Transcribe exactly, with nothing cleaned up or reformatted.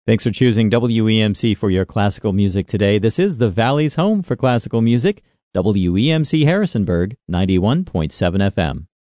Thanks for choosing W E M C for your classical music today. This is the Valley's home for classical music, W E M C Harrisonburg, ninety-one point seven F M.